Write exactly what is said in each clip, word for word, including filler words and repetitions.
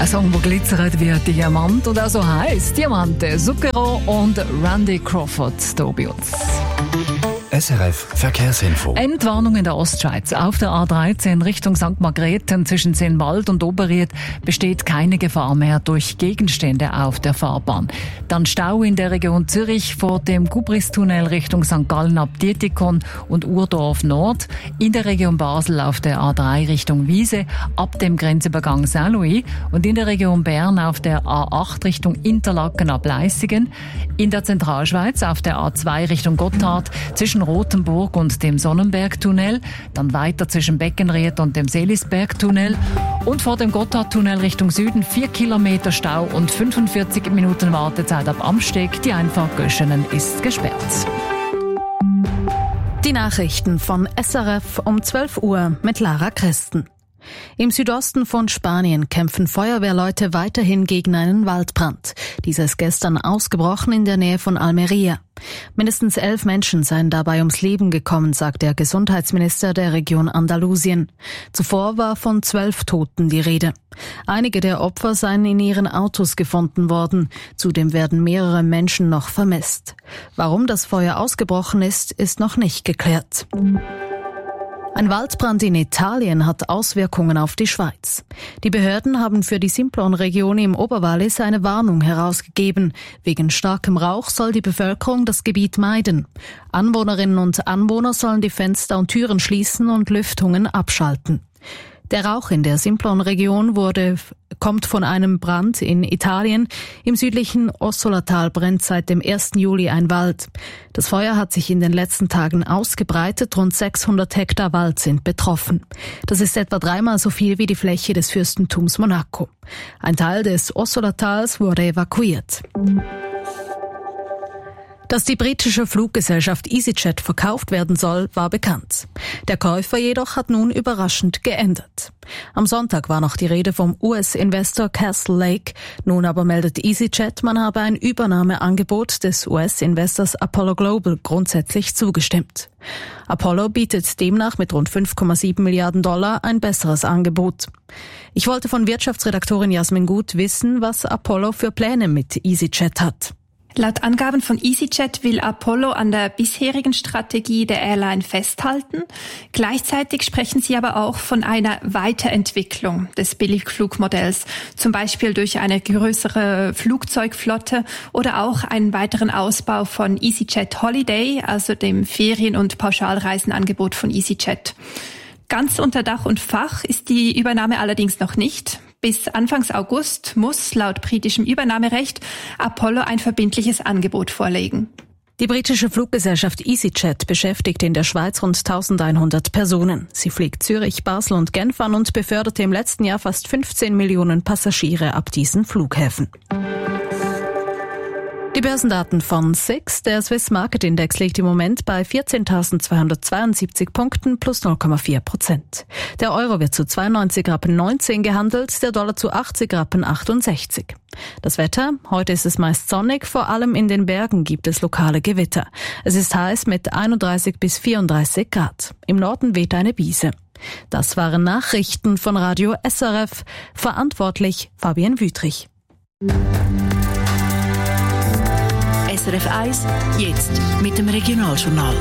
Ein Song, der glitzert wie Diamant und auch so heisst. Diamante, Zucchero und Randy Crawford hier bei uns. S R F Verkehrsinfo. Entwarnung in der Ostschweiz. Auf der A dreizehn Richtung Sankt Margrethen zwischen Seenwald und Oberried besteht keine Gefahr mehr durch Gegenstände auf der Fahrbahn. Dann Stau in der Region Zürich vor dem Gubristunnel Richtung Sankt Gallen ab Dietikon und Urdorf Nord. In der Region Basel auf der A drei Richtung Wiese ab dem Grenzübergang Saint-Louis und in der Region Bern auf der A acht Richtung Interlaken ab Leissigen. In der Zentralschweiz auf der A zwei Richtung Gotthard zwischen Rothenburg und dem Sonnenbergtunnel, dann weiter zwischen Beckenried und dem Seelisbergtunnel und vor dem Gotthardtunnel Richtung Süden vier Kilometer Stau und fünfundvierzig Minuten Wartezeit ab Amsteg. Die Einfahrt Göschenen ist gesperrt. Die Nachrichten von S R F um zwölf Uhr mit Lara Christen. Im Südosten von Spanien kämpfen Feuerwehrleute weiterhin gegen einen Waldbrand. Dieser ist gestern ausgebrochen in der Nähe von Almería. Mindestens elf Menschen seien dabei ums Leben gekommen, sagt der Gesundheitsminister der Region Andalusien. Zuvor war von zwölf Toten die Rede. Einige der Opfer seien in ihren Autos gefunden worden. Zudem werden mehrere Menschen noch vermisst. Warum das Feuer ausgebrochen ist, ist noch nicht geklärt. Ein Waldbrand in Italien hat Auswirkungen auf die Schweiz. Die Behörden haben für die Simplon-Region im Oberwallis eine Warnung herausgegeben. Wegen starkem Rauch soll die Bevölkerung das Gebiet meiden. Anwohnerinnen und Anwohner sollen die Fenster und Türen schließen und Lüftungen abschalten. Der Rauch in der Simplon-Region wurde, kommt von einem Brand in Italien. Im südlichen Ossolatal brennt seit dem ersten Juli ein Wald. Das Feuer hat sich in den letzten Tagen ausgebreitet. Rund sechshundert Hektar Wald sind betroffen. Das ist etwa dreimal so viel wie die Fläche des Fürstentums Monaco. Ein Teil des Ossolatals wurde evakuiert. Dass die britische Fluggesellschaft EasyJet verkauft werden soll, war bekannt. Der Käufer jedoch hat nun überraschend geändert. Am Sonntag war noch die Rede vom U S-Investor Castle Lake. Nun aber meldet EasyJet, man habe ein Übernahmeangebot des U S-Investors Apollo Global grundsätzlich zugestimmt. Apollo bietet demnach mit rund fünf Komma sieben Milliarden Dollar ein besseres Angebot. Ich wollte von Wirtschaftsredaktorin Jasmin Gut wissen, was Apollo für Pläne mit EasyJet hat. Laut Angaben von EasyJet will Apollo an der bisherigen Strategie der Airline festhalten. Gleichzeitig sprechen sie aber auch von einer Weiterentwicklung des Billigflugmodells, zum Beispiel durch eine größere Flugzeugflotte oder auch einen weiteren Ausbau von EasyJet Holiday, also dem Ferien- und Pauschalreisenangebot von EasyJet. Ganz unter Dach und Fach ist die Übernahme allerdings noch nicht. Bis Anfang August muss laut britischem Übernahmerecht Apollo ein verbindliches Angebot vorlegen. Die britische Fluggesellschaft EasyJet beschäftigt in der Schweiz rund eintausendeinhundert Personen. Sie fliegt Zürich, Basel und Genf an und beförderte im letzten Jahr fast fünfzehn Millionen Passagiere ab diesen Flughäfen. Die Börsendaten von S I X. Der Swiss Market Index liegt im Moment bei vierzehntausendzweihundertzweiundsiebzig Punkten plus null Komma vier Prozent. Der Euro wird zu zweiundneunzig Rappen neunzehn gehandelt, der Dollar zu achtzig Rappen achtundsechzig. Das Wetter? Heute ist es meist sonnig, vor allem in den Bergen gibt es lokale Gewitter. Es ist heiß mit einunddreißig bis vierunddreißig Grad. Im Norden weht eine Brise. Das waren Nachrichten von Radio S R F. Verantwortlich Fabian Wüthrich. S R F eins, jetzt mit dem Regionaljournal.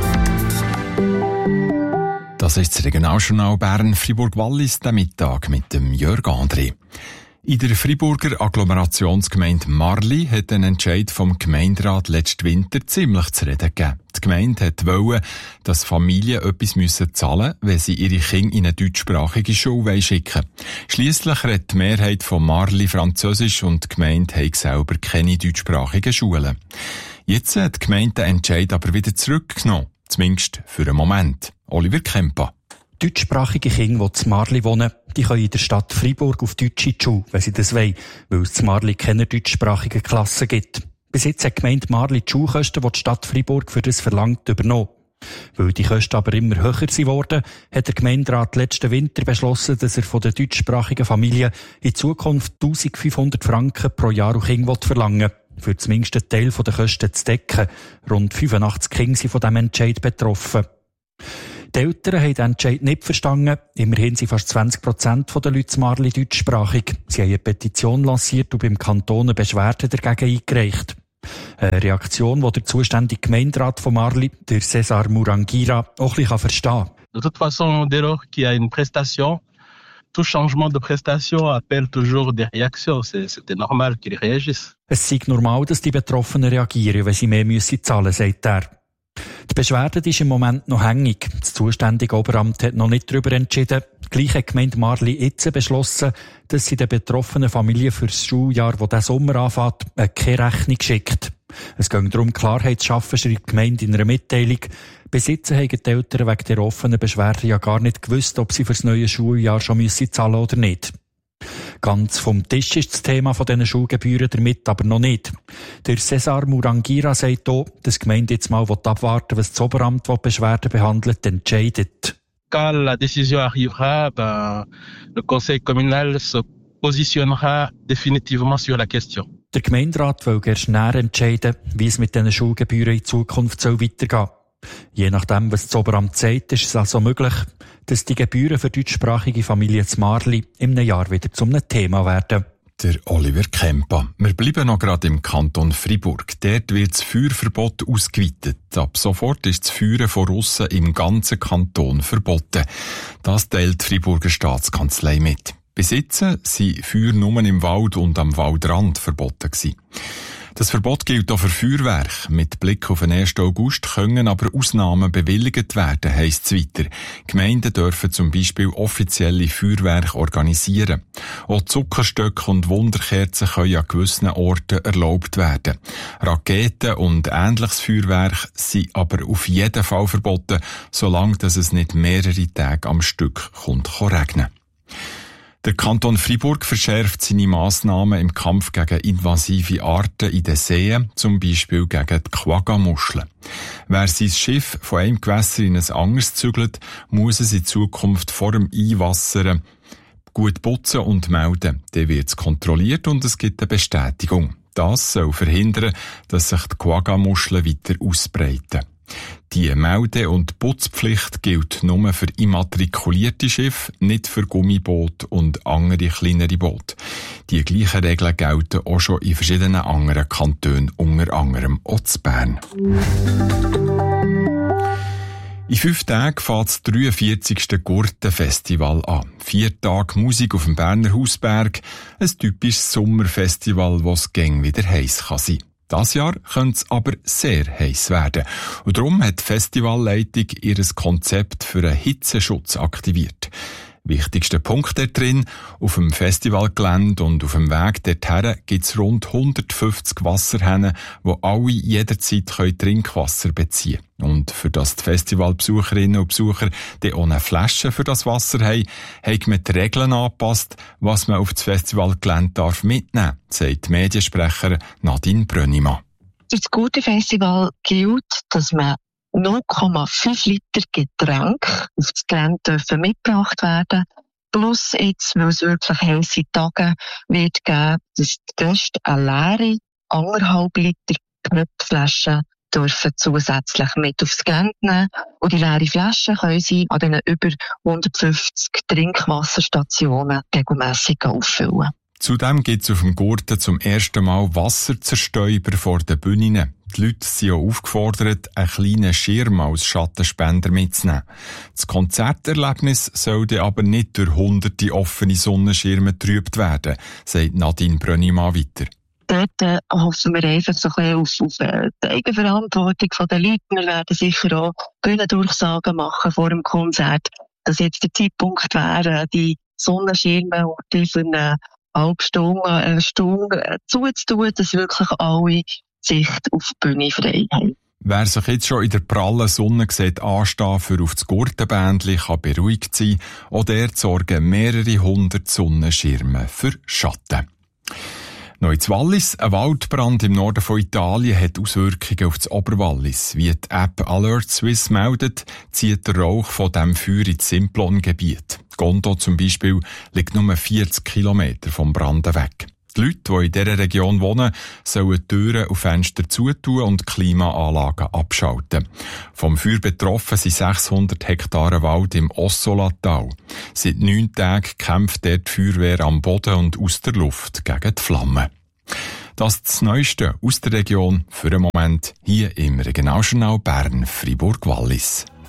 Das ist das Regionaljournal Bern-Fribourg-Wallis, der Mittag mit dem Jörg André. In der Friburger Agglomerationsgemeinde Marli hat ein Entscheid vom Gemeinderat letzten Winter ziemlich zu reden gegeben. Die Gemeinde wollte, dass Familien etwas müssen zahlen, wenn sie ihre Kinder in eine deutschsprachige Schule schicken wollen. Schliesslich redet die Mehrheit von Marli Französisch und die Gemeinde hat selber keine deutschsprachigen Schulen. Jetzt hat die Gemeinde den Entscheid aber wieder zurückgenommen. Zumindest für einen Moment. Oliver Kempa. Deutschsprachige Kinder, die in Marli wohnen, die können in der Stadt Freiburg auf Deutsch in die Schule, wenn sie das wollen, weil es in Marli keine deutschsprachigen Klassen gibt. Bis jetzt hat die Gemeinde Marli die Schulkosten, die die Stadt Freiburg für das verlangt, übernommen. Weil die Kosten aber immer höher geworden, hat der Gemeinderat letzten Winter beschlossen, dass er von den deutschsprachigen Familien in Zukunft eintausendfünfhundert Franken pro Jahr und Kind verlangen will, für zumindest einen Teil der Kosten zu decken. Rund fünfundachtzig Kinder sind von diesem Entscheid betroffen. Die Eltern haben den Entscheid nicht verstanden. Immerhin sind fast zwanzig Prozent der Leute in Marli deutschsprachig. Sie haben eine Petition lanciert und beim Kanton eine Beschwerde dagegen eingereicht. Eine Reaktion, die der zuständige Gemeinderat von Marli, der César Murangira, auch ein bisschen verstehen kann. De toute façon, dès lors qu'il y a une prestation, tout changement de prestation appelle toujours des réactions. C'était normal qu'ils réagissent. Es sei normal, dass die Betroffenen reagieren, wenn sie mehr müssen zahlen, sagt er. Die Beschwerde ist im Moment noch hängig. Das zuständige Oberamt hat noch nicht darüber entschieden. Gleich hat die Gemeinde Marli jetzt beschlossen, dass sie den betroffenen Familien für das Schuljahr, das diesen Sommer anfängt, keine Rechnung schickt. Es geht darum, Klarheit zu schaffen, schreibt die Gemeinde in einer Mitteilung. Bis jetzt haben die Eltern wegen der offenen Beschwerde ja gar nicht gewusst, ob sie für das neue Schuljahr schon müssen zahlen oder nicht. Ganz vom Tisch ist das Thema von diesen Schulgebühren damit aber noch nicht. Der César Murangira sagt auch, dass die Gemeinde jetzt mal abwarten will, was das Oberamt, das die Beschwerde behandelt, entscheidet. Quand la décision arrivera, ben, le conseil communal se positionnera définitivement sur la question. Der Gemeinderat will erst näher entscheiden, wie es mit diesen Schulgebühren in Zukunft weitergehen soll. Je nachdem, was das Oberamt sagt, ist es also möglich, dass die Gebühren für deutschsprachige Familien in Marli im Jahr wieder zum Thema werden. Der Oliver Kempa. Wir bleiben noch gerade im Kanton Fribourg. Dort wird das Feuerverbot ausgeweitet. Ab sofort ist das Feuern von aussen im ganzen Kanton verboten. Das teilt die Friburger Staatskanzlei mit. Bis jetzt waren Feuer nur im Wald und am Waldrand verboten gewesen. Das Verbot gilt auch für Feuerwerk. Mit Blick auf den ersten August können aber Ausnahmen bewilligt werden, heisst es weiter. Gemeinden dürfen zum Beispiel offizielle Feuerwerke organisieren. Auch Zuckerstöcke und Wunderkerzen können an gewissen Orten erlaubt werden. Raketen und ähnliches Feuerwerk sind aber auf jeden Fall verboten, solange es nicht mehrere Tage am Stück kommt regnen. Der Kanton Fribourg verschärft seine Massnahmen im Kampf gegen invasive Arten in den Seen, zum Beispiel gegen die Quagga-Muscheln. Wer sein Schiff von einem Gewässer in ein anderes zügelt, muss es in Zukunft vor dem Einwassern gut putzen und melden. Dann wird es kontrolliert und es gibt eine Bestätigung. Das soll verhindern, dass sich die Quagga-Muscheln weiter ausbreiten. Die Melde- und Putzpflicht gilt nur für immatrikulierte Schiffe, nicht für Gummiboote und andere kleinere Boote. Die gleichen Regeln gelten auch schon in verschiedenen anderen Kantonen, unter anderem auch in Bern. In fünf Tagen fängt das dreiundvierzigste Gurtenfestival an. Vier Tage Musik auf dem Berner Hausberg, ein typisches Sommerfestival, das gäng wieder heiß kann sein. Das Jahr könnte es aber sehr heiß werden. Und darum hat die Festivalleitung ihr Konzept für einen Hitzeschutz aktiviert. Wichtigster Punkt dort drin: auf dem Festivalgelände und auf dem Weg dorthin gibt es rund hundertfünfzig Wasserhähne, wo alle jederzeit Trinkwasser beziehen können. Und für das die Festivalbesucherinnen und Besucher die ohne Flaschen für das Wasser haben, haben wir die Regeln angepasst, was man auf das Festivalgelände darf mitnehmen, sagt die Mediensprecher Nadine Brönnimann. Für das Gurtenfestival gilt, dass man null Komma fünf Liter Getränk auf das Gelände dürfen mitgebracht werden. Plus jetzt, weil es wirklich heiße Tage wird geben, dass die Gäste eine leere anderthalb Liter Knöpflasche dürfen zusätzlich mit aufs Gelände nehmen. Und die leere Flaschen können sie an diesen über hundertfünfzig Trinkwasserstationen regelmässig auffüllen. Zudem gibt es auf dem Gurten zum ersten Mal Wasserzerstäuber vor den Bühnen. Die Leute sind auch aufgefordert, einen kleinen Schirm als Schattenspender mitzunehmen. Das Konzerterlebnis soll dann aber nicht durch hunderte offene Sonnenschirme getrübt werden, sagt Nadine Brönnimann weiter. Dort äh, hoffen wir einfach so ein bisschen auf, auf äh, die Eigenverantwortung der Leute. Wir werden sicher auch Bühnendurchsagen machen vor dem Konzert, dass jetzt der Zeitpunkt wäre, die Sonnenschirme und die für eine halbe Stunde, eine Stunde zuzutun, dass wirklich alle Sicht auf die Bühne frei haben. Wer sich jetzt schon in der prallen Sonne sieht anstehen für auf das Gurtenbändchen, kann beruhigt sein. Auch dort sorgen mehrere hundert Sonnenschirme für Schatten. Noch ins Wallis. Ein Waldbrand im Norden von Italien hat Auswirkungen auf das Oberwallis. Wie die App Alert Swiss meldet, zieht der Rauch von diesem Feuer ins Simplon-Gebiet. Gondo zum Beispiel liegt nur vierzig Kilometer vom Brand weg. Die Leute, die in dieser Region wohnen, sollen Türen und Fenster zutun und Klimaanlagen abschalten. Vom Feuer betroffen sind sechshundert Hektare Wald im Ossolatal. Seit neun Tagen kämpft dort die Feuerwehr am Boden und aus der Luft gegen die Flammen. Das ist das Neueste aus der Region für den Moment hier im Regionaljournal Bern Fribourg Wallis.